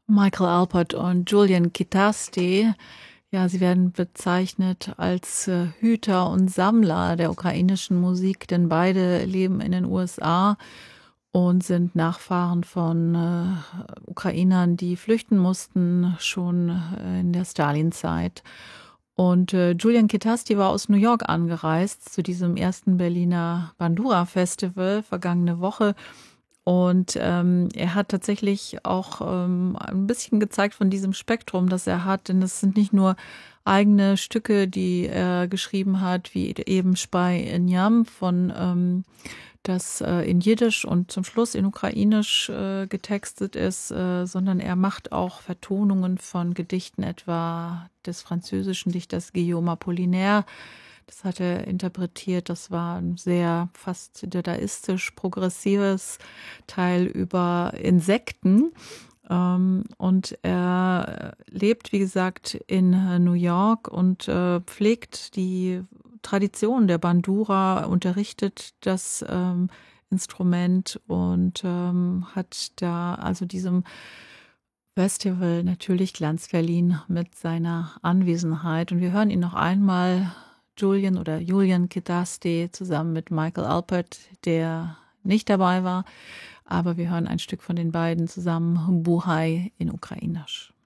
Michael Alpert und Julian Kitasti, ja, sie werden bezeichnet als Hüter und Sammler der ukrainischen Musik, denn beide leben in den USA und sind Nachfahren von Ukrainern, die flüchten mussten, schon in der Stalinzeit. Und Julian Kitasti war aus New York angereist zu diesem ersten Berliner Bandura-Festival vergangene Woche. Und er hat tatsächlich auch ein bisschen gezeigt von diesem Spektrum, das er hat. Denn es sind nicht nur eigene Stücke, die er geschrieben hat, wie eben Spy Nyam das in Jiddisch und zum Schluss in Ukrainisch getextet ist, sondern er macht auch Vertonungen von Gedichten, etwa des französischen Dichters Guillaume Apollinaire. Das hat er interpretiert. Das war ein sehr fast dadaistisch-progressives Teil über Insekten. Und er lebt, wie gesagt, in New York und pflegt die Tradition der Bandura, unterrichtet das Instrument und hat da also diesem Festival natürlich Glanz verliehen mit seiner Anwesenheit. Und wir hören ihn noch einmal, Julian Kitasti, zusammen mit Michael Alpert, der nicht dabei war. Aber wir hören ein Stück von den beiden zusammen, Buhai in Ukrainisch.